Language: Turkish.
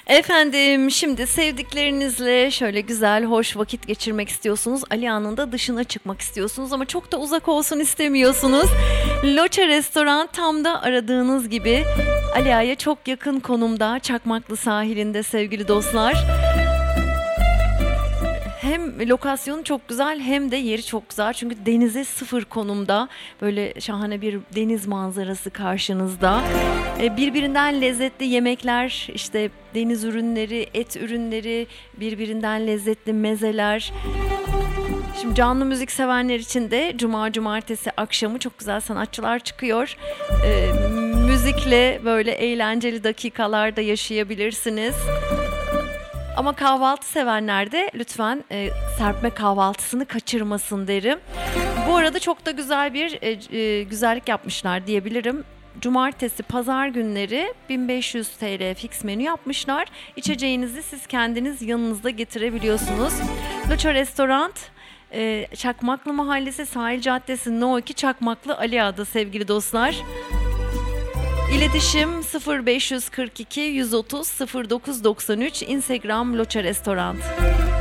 Efendim, şimdi sevdiklerinizle şöyle güzel, hoş vakit geçirmek istiyorsunuz. Aliağa'nın da dışına çıkmak istiyorsunuz ama çok da uzak olsun istemiyorsunuz. Loça Restoran tam da aradığınız gibi. Aliağa'ya çok yakın konumda, Çakmaklı sahilinde sevgili dostlar. Hem lokasyonu çok güzel hem de yeri çok güzel. Çünkü denize sıfır konumda. Böyle şahane bir deniz manzarası karşınızda. Birbirinden lezzetli yemekler, işte deniz ürünleri, et ürünleri, birbirinden lezzetli mezeler. Şimdi canlı müzik sevenler için de cumartesi akşamı çok güzel sanatçılar çıkıyor. Müzikle böyle eğlenceli dakikalarda yaşayabilirsiniz. Ama kahvaltı sevenler de lütfen serpme kahvaltısını kaçırmasın derim. Bu arada çok da güzel bir güzellik yapmışlar diyebilirim. Cumartesi, pazar günleri 1500 TL fix menü yapmışlar. İçeceğinizi siz kendiniz yanınızda getirebiliyorsunuz. Loça Restoran, Çakmaklı Mahallesi, Sahil Caddesi No 2 Çakmaklı Aliağa'da sevgili dostlar. İletişim 0542 130 0993, Instagram Loça Restoran.